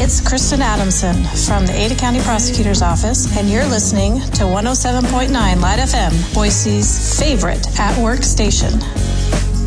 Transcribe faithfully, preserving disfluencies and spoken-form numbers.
it's Kristen Adamson from the Ada County Prosecutor's Office, and you're listening to one oh seven point nine Light F M, Boise's favorite at-work station.